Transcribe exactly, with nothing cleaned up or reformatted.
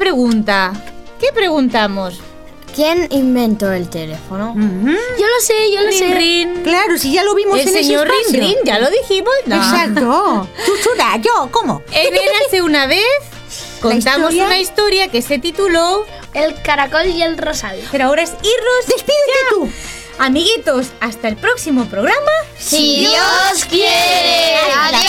pregunta. ¿Qué preguntamos? ¿Quién inventó el teléfono? Uh-huh. Yo lo sé, yo lo Rin, sé. rin. Claro, si ya lo vimos El en ese señor espacio. Rin Rin, ya lo dijimos. No. Exacto. Chuchura, yo, ¿cómo? En Érase una vez contamos historia? una historia que se tituló... El caracol y el rosal. Pero ahora es irnos. Despídete ya. tú. Amiguitos, hasta el próximo programa. Si Dios quiere. Adiós.